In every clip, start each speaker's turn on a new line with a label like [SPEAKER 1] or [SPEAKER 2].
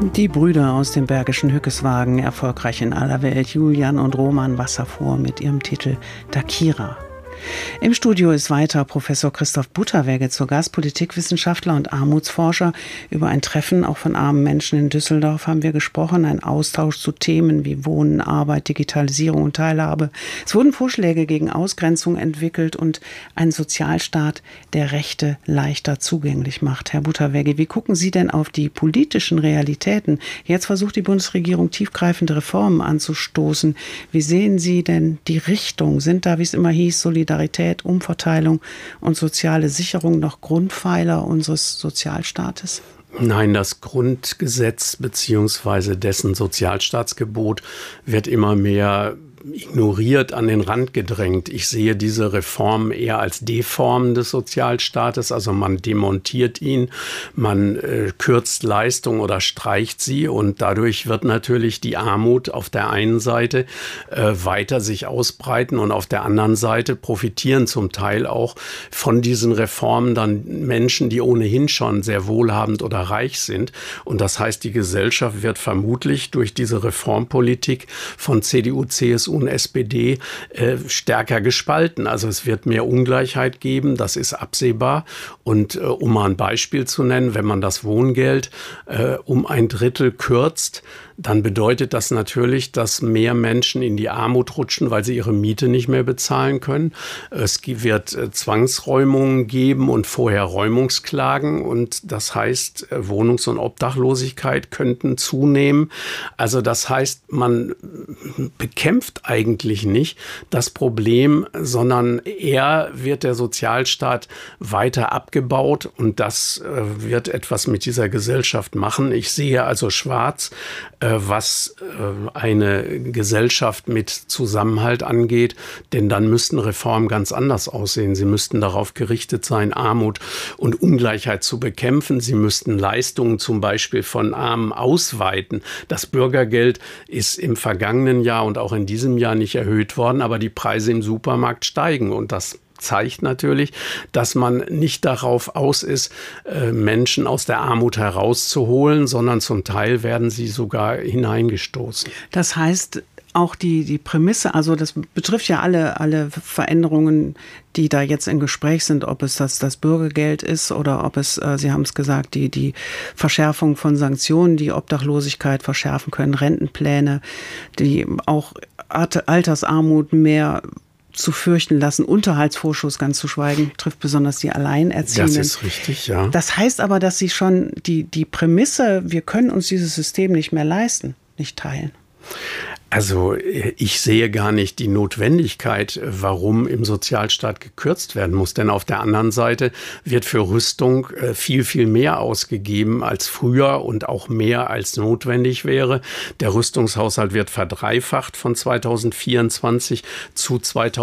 [SPEAKER 1] Die Brüder aus dem bergischen Hückeswagen, erfolgreich in aller Welt, Julian und Roman Wasserfuhr mit ihrem Titel Dakira. Im Studio ist weiter Professor Christoph Butterwegge zu Gast, Politikwissenschaftler und Armutsforscher. Über ein Treffen auch von armen Menschen in Düsseldorf haben wir gesprochen, ein Austausch zu Themen wie Wohnen, Arbeit, Digitalisierung und Teilhabe. Es wurden Vorschläge gegen Ausgrenzung entwickelt und ein Sozialstaat, der Rechte leichter zugänglich macht. Herr Butterwegge, wie gucken Sie denn auf die politischen Realitäten? Jetzt versucht die Bundesregierung tiefgreifende Reformen anzustoßen. Wie sehen Sie denn die Richtung? Sind da, wie es immer hieß, Solidarität, Umverteilung und soziale Sicherung noch Grundpfeiler unseres Sozialstaates?
[SPEAKER 2] Nein, das Grundgesetz bzw. dessen Sozialstaatsgebot wird immer mehr ignoriert, an den Rand gedrängt. Ich sehe diese Reformen eher als Deformen des Sozialstaates, also man demontiert ihn, man kürzt Leistung oder streicht sie und dadurch wird natürlich die Armut auf der einen Seite weiter sich ausbreiten und auf der anderen Seite profitieren zum Teil auch von diesen Reformen dann Menschen, die ohnehin schon sehr wohlhabend oder reich sind. Und das heißt, die Gesellschaft wird vermutlich durch diese Reformpolitik von CDU, CSU und SPD stärker gespalten. Also es wird mehr Ungleichheit geben, das ist absehbar. Und um mal ein Beispiel zu nennen, wenn man das Wohngeld um 1/3 kürzt, dann bedeutet das natürlich, dass mehr Menschen in die Armut rutschen, weil sie ihre Miete nicht mehr bezahlen können. Es wird Zwangsräumungen geben und vorher Räumungsklagen. Und das heißt, Wohnungs- und Obdachlosigkeit könnten zunehmen. Also das heißt, man bekämpft eigentlich nicht das Problem, sondern eher wird der Sozialstaat weiter abgebaut. Und das wird etwas mit dieser Gesellschaft machen. Ich sehe also schwarz, was eine Gesellschaft mit Zusammenhalt angeht, denn dann müssten Reformen ganz anders aussehen. Sie müssten darauf gerichtet sein, Armut und Ungleichheit zu bekämpfen. Sie müssten Leistungen zum Beispiel von Armen ausweiten. Das Bürgergeld ist im vergangenen Jahr und auch in diesem Jahr nicht erhöht worden, aber die Preise im Supermarkt steigen und das zeigt natürlich, dass man nicht darauf aus ist, Menschen aus der Armut herauszuholen, sondern zum Teil werden sie sogar hineingestoßen.
[SPEAKER 1] Das heißt, auch die Prämisse, also das betrifft ja alle Veränderungen, die da jetzt im Gespräch sind, ob es das Bürgergeld ist oder ob es, Sie haben es gesagt, die Verschärfung von Sanktionen, die Obdachlosigkeit verschärfen können, Rentenpläne, die auch Altersarmut mehr zu fürchten lassen, Unterhaltsvorschuss ganz zu schweigen, trifft besonders die Alleinerziehenden.
[SPEAKER 2] Das ist richtig, ja.
[SPEAKER 1] Das heißt aber, dass Sie schon die Prämisse, wir können uns dieses System nicht mehr leisten, nicht teilen.
[SPEAKER 2] Also ich sehe gar nicht die Notwendigkeit, warum im Sozialstaat gekürzt werden muss. Denn auf der anderen Seite wird für Rüstung viel, viel mehr ausgegeben als früher und auch mehr als notwendig wäre. Der Rüstungshaushalt wird verdreifacht von 2024 zu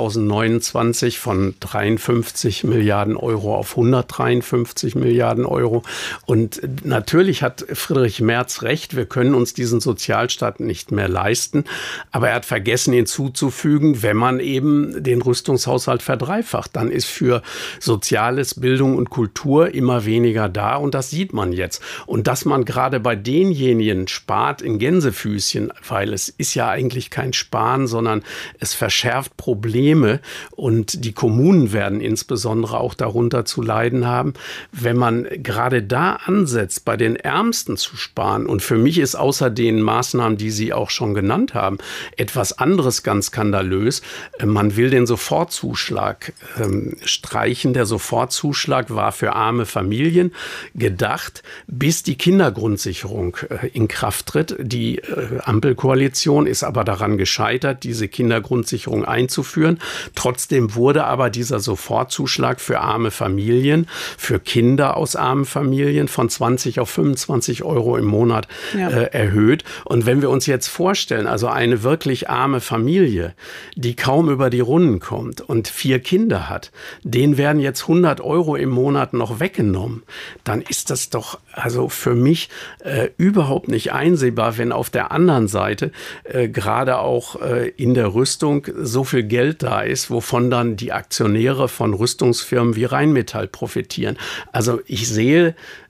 [SPEAKER 2] 2029 von 53 Milliarden Euro auf 153 Milliarden Euro. Und natürlich hat Friedrich Merz recht, wir können uns diesen Sozialstaat nicht mehr leisten. Aber er hat vergessen hinzuzufügen, wenn man eben den Rüstungshaushalt verdreifacht, dann ist für Soziales, Bildung und Kultur immer weniger da und das sieht man jetzt. Und dass man gerade bei denjenigen spart in Gänsefüßchen, weil es ist ja eigentlich kein Sparen, sondern es verschärft Probleme und die Kommunen werden insbesondere auch darunter zu leiden haben, wenn man gerade da ansetzt, bei den Ärmsten zu sparen. Und für mich ist außer den Maßnahmen, die Sie auch schon genannt haben, etwas anderes ganz skandalös. Man will den Sofortzuschlag streichen. Der Sofortzuschlag war für arme Familien gedacht, bis die Kindergrundsicherung in Kraft tritt. Die Ampelkoalition ist aber daran gescheitert, diese Kindergrundsicherung einzuführen. Trotzdem wurde aber dieser Sofortzuschlag für arme Familien, für Kinder aus armen Familien von 20 auf 25 Euro im Monat erhöht. Und wenn wir uns jetzt vorstellen, also eine wirklich arme Familie, die kaum über die Runden kommt und 4 Kinder hat, denen werden jetzt 100 Euro im Monat noch weggenommen, dann ist das doch also für mich überhaupt nicht einsehbar, wenn auf der anderen Seite gerade auch in der Rüstung so viel Geld da ist, wovon dann die Aktionäre von Rüstungsfirmen wie Rheinmetall profitieren. Also ich sehe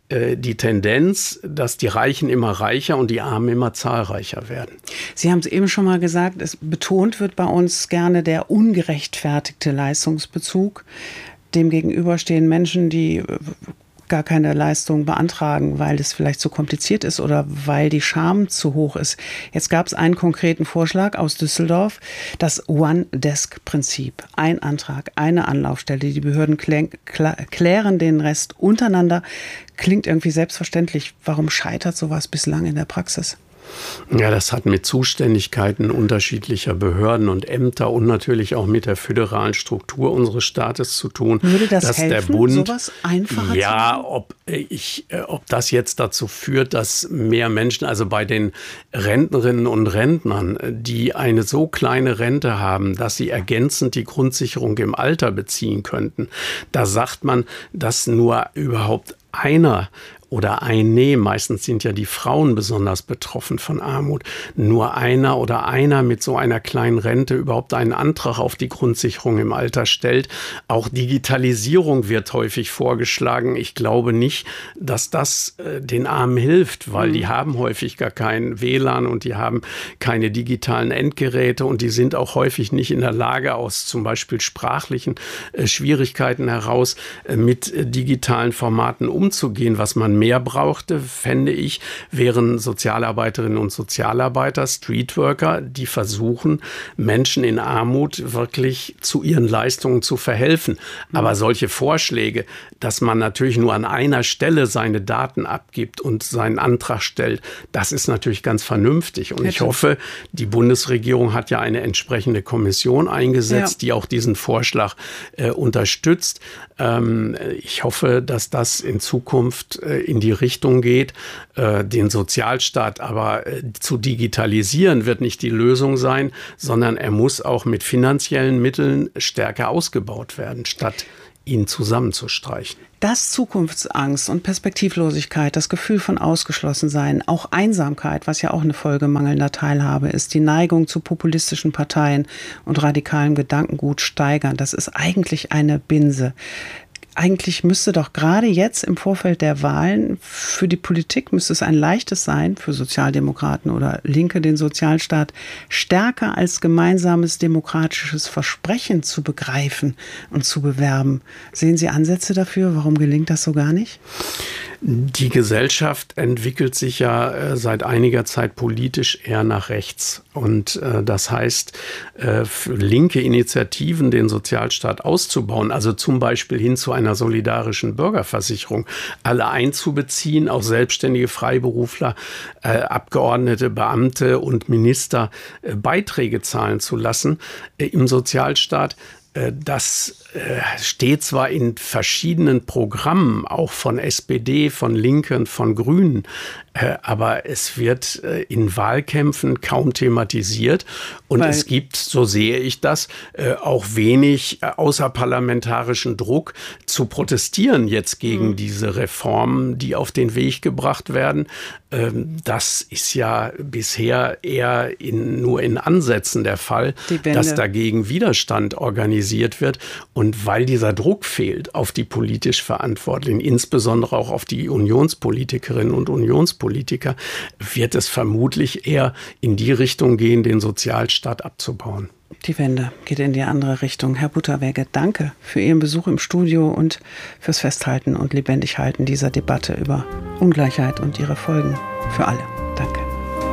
[SPEAKER 2] die Tendenz, dass die Reichen immer reicher und die Armen immer zahlreicher werden.
[SPEAKER 1] Sie haben es eben schon mal gesagt, betont wird bei uns gerne der ungerechtfertigte Leistungsbezug. Demgegenüber stehen Menschen, die gar keine Leistung beantragen, weil es vielleicht zu kompliziert ist oder weil die Scham zu hoch ist. Jetzt gab es einen konkreten Vorschlag aus Düsseldorf, das One-Desk-Prinzip. Ein Antrag, eine Anlaufstelle. Die Behörden klären den Rest untereinander. Klingt irgendwie selbstverständlich. Warum scheitert sowas bislang in der Praxis?
[SPEAKER 2] Ja, das hat mit Zuständigkeiten unterschiedlicher Behörden und Ämter und natürlich auch mit der föderalen Struktur unseres Staates zu tun.
[SPEAKER 1] Würde das
[SPEAKER 2] dass
[SPEAKER 1] helfen,
[SPEAKER 2] der Bund,
[SPEAKER 1] sowas einfacher zu machen?
[SPEAKER 2] Ob das jetzt dazu führt, dass mehr Menschen, also bei den Rentnerinnen und Rentnern, die eine so kleine Rente haben, dass sie ergänzend die Grundsicherung im Alter beziehen könnten, da sagt man, dass nur überhaupt einer oder meistens sind ja die Frauen besonders betroffen von Armut, nur einer mit so einer kleinen Rente überhaupt einen Antrag auf die Grundsicherung im Alter stellt. Auch Digitalisierung wird häufig vorgeschlagen. Ich glaube nicht, dass das den Armen hilft, weil die haben häufig gar kein WLAN und die haben keine digitalen Endgeräte und die sind auch häufig nicht in der Lage, aus zum Beispiel sprachlichen Schwierigkeiten heraus mit digitalen Formaten umzugehen. Was man mehr brauchte, fände ich, wären Sozialarbeiterinnen und Sozialarbeiter, Streetworker, die versuchen, Menschen in Armut wirklich zu ihren Leistungen zu verhelfen. Aber solche Vorschläge, dass man natürlich nur an einer Stelle seine Daten abgibt und seinen Antrag stellt, das ist natürlich ganz vernünftig. Und ich hoffe, die Bundesregierung hat ja eine entsprechende Kommission eingesetzt, die auch diesen Vorschlag unterstützt. Ich hoffe, dass das in Zukunft in die Richtung geht. Den Sozialstaat aber zu digitalisieren wird nicht die Lösung sein, sondern er muss auch mit finanziellen Mitteln stärker ausgebaut werden, statt ihn zusammenzustreichen.
[SPEAKER 1] Dass Zukunftsangst und Perspektivlosigkeit, das Gefühl von Ausgeschlossensein, auch Einsamkeit, was ja auch eine Folge mangelnder Teilhabe ist, die Neigung zu populistischen Parteien und radikalem Gedankengut steigern, das ist eigentlich eine Binse. Eigentlich müsste doch gerade jetzt im Vorfeld der Wahlen für die Politik müsste es ein leichtes sein, für Sozialdemokraten oder Linke den Sozialstaat stärker als gemeinsames demokratisches Versprechen zu begreifen und zu bewerben. Sehen Sie Ansätze dafür? Warum gelingt das so gar nicht?
[SPEAKER 2] Die Gesellschaft entwickelt sich ja seit einiger Zeit politisch eher nach rechts. Und das heißt, für linke Initiativen den Sozialstaat auszubauen, also zum Beispiel hin zu einer solidarischen Bürgerversicherung, alle einzubeziehen, auch selbstständige Freiberufler, Abgeordnete, Beamte und Minister Beiträge zahlen zu lassen im Sozialstaat. Das steht zwar in verschiedenen Programmen, auch von SPD, von Linken, von Grünen, aber es wird in Wahlkämpfen kaum thematisiert. Und es gibt, so sehe ich das, auch wenig außerparlamentarischen Druck zu protestieren jetzt gegen diese Reformen, die auf den Weg gebracht werden. Das ist ja bisher eher nur in Ansätzen der Fall, dass dagegen Widerstand organisiert wird. Und weil dieser Druck fehlt auf die politisch Verantwortlichen, insbesondere auch auf die Unionspolitikerinnen und Unionspolitiker, wird es vermutlich eher in die Richtung gehen, den Sozialstaat abzubauen.
[SPEAKER 1] Die Wende geht in die andere Richtung. Herr Butterwegge, danke für Ihren Besuch im Studio und fürs Festhalten und Lebendighalten dieser Debatte über Ungleichheit und ihre Folgen für alle.